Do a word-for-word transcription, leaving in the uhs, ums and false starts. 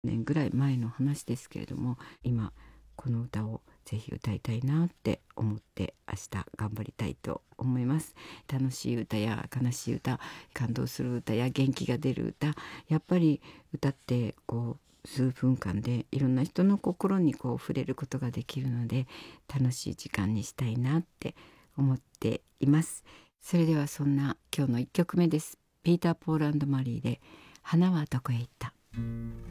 年ぐらい前の話ですけれども、今この歌をぜひ歌いたいなって思って明日頑張りたいと思います。楽しい歌や悲しい歌、感動する歌や元気が出る歌、やっぱり歌ってこう数分間でいろんな人の心にこう触れることができるので、楽しい時間にしたいなって思っています。それではそんな今日のいっきょくめです。ピーター・ポール&マリーで花はどこへ行った。